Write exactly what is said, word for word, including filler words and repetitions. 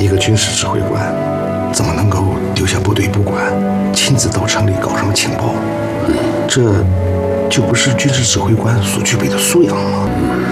一个军事指挥官怎么能够丢下部队不管，亲自到城里搞什么情报？这就不是军事指挥官所具备的素养吗？